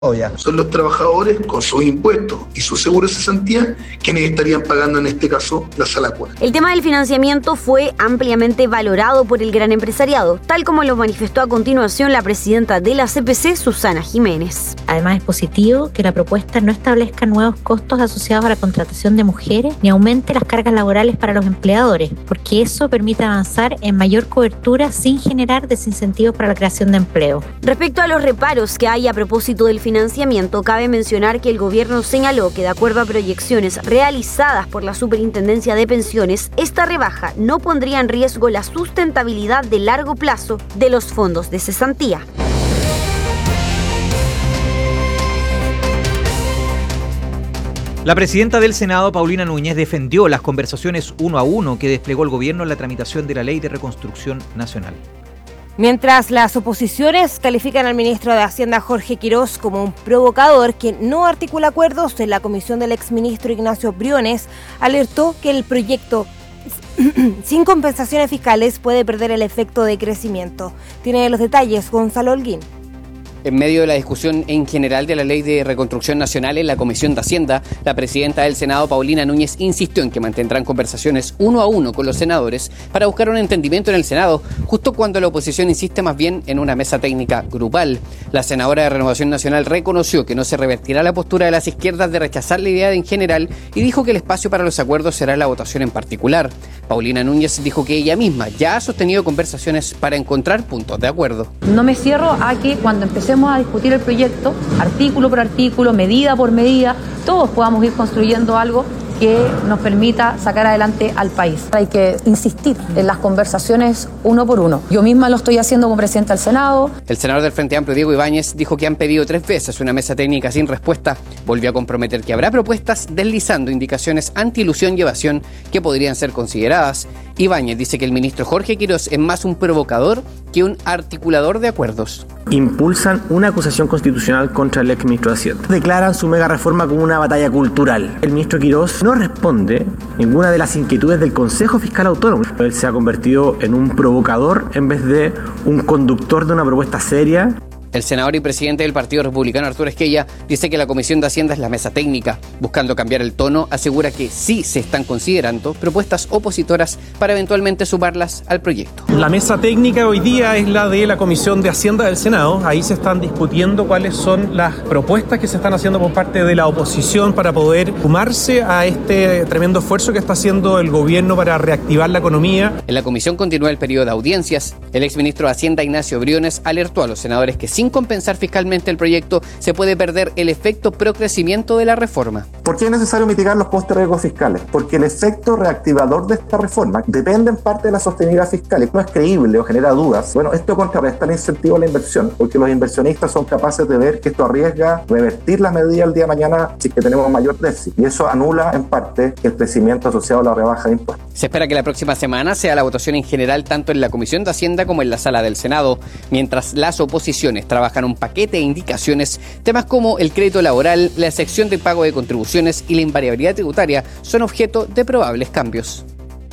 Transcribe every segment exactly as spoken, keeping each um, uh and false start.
Son los trabajadores con sus impuestos y su seguro de cesantía quienes estarían pagando en este caso la sala cuota. El tema del financiamiento fue ampliamente valorado por el gran empresariado, tal como lo manifestó a continuación la presidenta de la C P C, Susana Jiménez. Además, es positivo que la propuesta no establezca nuevos costos asociados a la contratación de mujeres ni aumente las cargas laborales para los empleadores, porque eso permite avanzar en mayor cobertura sin generar desincentivos para la creación de empleo. Respecto a los reparos que hay a propósito del financiamiento, Financiamiento, cabe mencionar que el gobierno señaló que, de acuerdo a proyecciones realizadas por la Superintendencia de Pensiones, esta rebaja no pondría en riesgo la sustentabilidad de largo plazo de los fondos de cesantía. La presidenta del Senado, Paulina Núñez, defendió las conversaciones uno a uno que desplegó el gobierno en la tramitación de la Ley de Reconstrucción Nacional. Mientras las oposiciones califican al ministro de Hacienda Jorge Quirós como un provocador que no articula acuerdos, en la comisión del exministro Ignacio Briones alertó que el proyecto sin compensaciones fiscales puede perder el efecto de crecimiento. Tiene los detalles Gonzalo Holguín. En medio de la discusión en general de la Ley de Reconstrucción Nacional en la Comisión de Hacienda, la presidenta del Senado, Paulina Núñez, insistió en que mantendrán conversaciones uno a uno con los senadores para buscar un entendimiento en el Senado, justo cuando la oposición insiste más bien en una mesa técnica grupal. La senadora de Renovación Nacional reconoció que no se revertirá la postura de las izquierdas de rechazar la idea en general y dijo que el espacio para los acuerdos será la votación en particular. Paulina Núñez dijo que ella misma ya ha sostenido conversaciones para encontrar puntos de acuerdo. No me cierro a que cuando empecemos a discutir el proyecto, artículo por artículo, medida por medida, todos podamos ir construyendo algo que nos permita sacar adelante al país. Hay que insistir en las conversaciones uno por uno. Yo misma lo estoy haciendo como presidenta del Senado. El senador del Frente Amplio, Diego Ibáñez, dijo que han pedido tres veces una mesa técnica sin respuesta. Volvió a comprometer que habrá propuestas deslizando indicaciones anti-ilusión y evasión que podrían ser consideradas. Ibáñez dice que el ministro Jorge Quirós es más un provocador que un articulador de acuerdos. Impulsan una acusación constitucional contra el exministro de Hacienda. Declaran su mega reforma como una batalla cultural. El ministro Quirós no responde ninguna de las inquietudes del Consejo Fiscal Autónomo. Él se ha convertido en un provocador en vez de un conductor de una propuesta seria. El senador y presidente del Partido Republicano, Arturo Esquella, dice que la Comisión de Hacienda es la mesa técnica. Buscando cambiar el tono, asegura que sí se están considerando propuestas opositoras para eventualmente sumarlas al proyecto. La mesa técnica hoy día es la de la Comisión de Hacienda del Senado. Ahí se están discutiendo cuáles son las propuestas que se están haciendo por parte de la oposición para poder sumarse a este tremendo esfuerzo que está haciendo el gobierno para reactivar la economía. En la comisión continúa el periodo de audiencias. El exministro de Hacienda, Ignacio Briones, alertó a los senadores que sí sin compensar fiscalmente el proyecto, se puede perder el efecto procrecimiento de la reforma. ¿Por qué es necesario mitigar los costes de riesgos fiscales? Porque el efecto reactivador de esta reforma depende en parte de la sostenibilidad fiscal. No es creíble o genera dudas. Bueno, esto contrarresta el incentivo a la inversión, porque los inversionistas son capaces de ver que esto arriesga revertir las medidas el día de mañana si es que tenemos mayor déficit. Y eso anula en parte el crecimiento asociado a la rebaja de impuestos. Se espera que la próxima semana sea la votación en general tanto en la Comisión de Hacienda como en la Sala del Senado, mientras las oposiciones trabajan un paquete de indicaciones. Temas como el crédito laboral, la excepción de pago de contribuciones y la invariabilidad tributaria son objeto de probables cambios.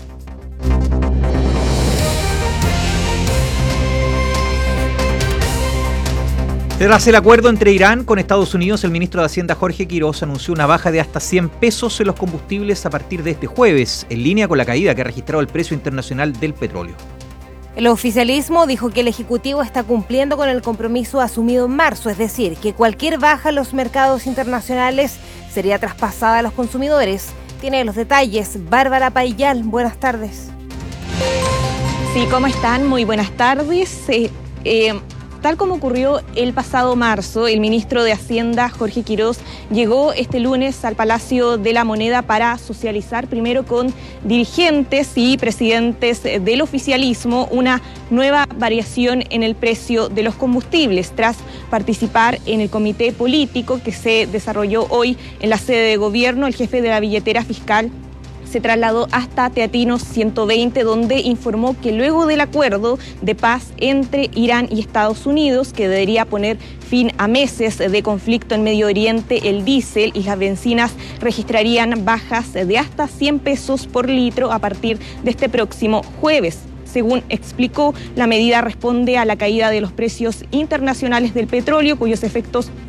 Tras el acuerdo entre Irán con Estados Unidos, el ministro de Hacienda Jorge Quirós anunció una baja de hasta cien pesos en los combustibles a partir de este jueves, en línea con la caída que ha registrado el precio internacional del petróleo. El oficialismo dijo que el Ejecutivo está cumpliendo con el compromiso asumido en marzo, es decir, que cualquier baja en los mercados internacionales sería traspasada a los consumidores. Tiene los detalles Bárbara Paillal. Buenas tardes. Sí, ¿cómo están? Muy buenas tardes. Eh, eh... Tal como ocurrió el pasado marzo, el ministro de Hacienda, Jorge Quirós, llegó este lunes al Palacio de la Moneda para socializar primero con dirigentes y presidentes del oficialismo una nueva variación en el precio de los combustibles, tras participar en el comité político que se desarrolló hoy en la sede de gobierno. El jefe de la billetera fiscal se trasladó hasta Teatinos ciento veinte, donde informó que luego del acuerdo de paz entre Irán y Estados Unidos, que debería poner fin a meses de conflicto en Medio Oriente, el diésel y las bencinas registrarían bajas de hasta cien pesos por litro a partir de este próximo jueves. Según explicó, la medida responde a la caída de los precios internacionales del petróleo, cuyos efectos